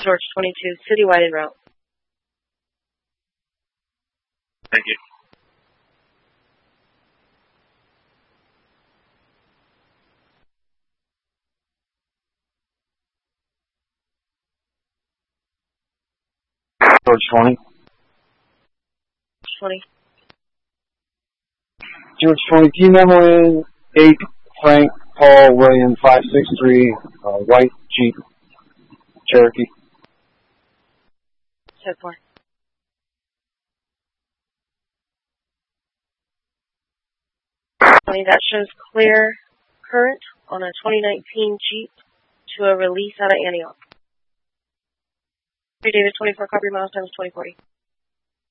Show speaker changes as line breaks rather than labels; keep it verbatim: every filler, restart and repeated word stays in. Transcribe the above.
George twenty-two, citywide en route.
Thank you.
George twenty.
twenty.
George twenty, T memo in eight Frank Paul William five six three, uh, white Jeep Cherokee.
ten four. twenty, that shows clear current on a twenty nineteen Jeep to a release out of Antioch. David twenty-four, copy, miles times twenty forty.